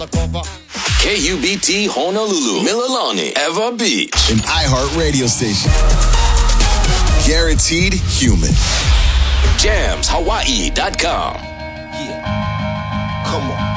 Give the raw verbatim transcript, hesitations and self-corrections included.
K U B T Honolulu, Mililani, Ewa Beach. An iHeart radio station. Guaranteed human. Jams Hawaii dot com. Yeah. Come on.